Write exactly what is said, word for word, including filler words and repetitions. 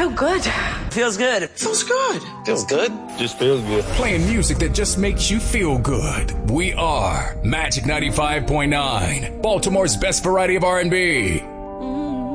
feel good. Feels good. Feels good. Feels good. Just feels good. Playing music that just makes you feel good. We are Magic ninety-five point nine, Baltimore's best variety of R and B.